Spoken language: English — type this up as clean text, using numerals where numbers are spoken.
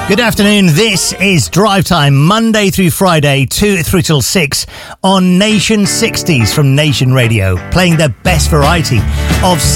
Good afternoon. This is Drive Time, Monday through Friday, 2 through till 6 on Nation 60s from Nation Radio, playing the best variety of